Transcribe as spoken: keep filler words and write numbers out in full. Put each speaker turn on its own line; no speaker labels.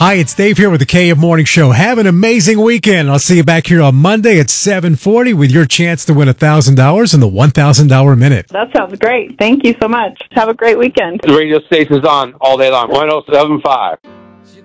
Hi, it's Dave here with the K M Morning Show. Have an amazing weekend. I'll see you back here on Monday at seven forty with your chance to win one thousand dollars in the one thousand dollars Minute.
That sounds great. Thank you so much. Have a great weekend.
The radio station's on all day long. one oh seven point five.